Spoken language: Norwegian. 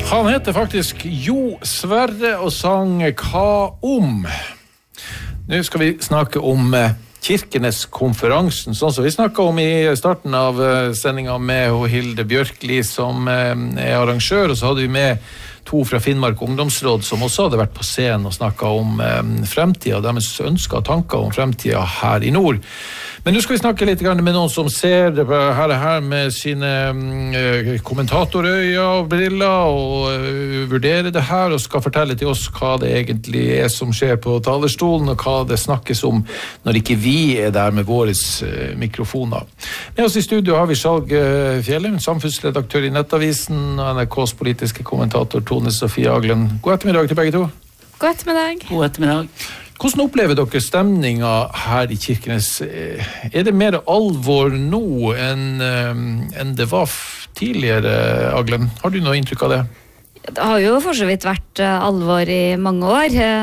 Han heter faktisk Jo Sverre og sang Hva om? Nå skal vi snakke om Kirkenes-konferansen, sånn som vi snakket om i starten av sendingen med Hilde Bjørkli som arrangør, og så hadde vi med to fra Finnmark ungdomsråd som også hadde vært på scenen og snakket om fremtiden, deres ønsker og tanker om fremtiden her i nord. Men nå skal vi snakke litt med noen som ser det her med sine kommentatorøyne og briller og vurderer det her og skal fortelle til oss hva det egentlig er som skjer på talerstolen og hva det snakkes om når ikke vi er der med våre mikrofoner. Med oss i studio har vi Skjalg Fjellheim, samfunnsredaktør i Nettavisen og NRKs politiske kommentator Tone Sofie Aglen. God ettermiddag til begge to. God ettermiddag. God ettermiddag. Hvordan opplever dere stemninga her i Kirkenes? Er det mer alvor nå enn det var tidligere, Aglen? Har du noe inntrykk av det? Det har jo for så vidt vært alvor i mange år.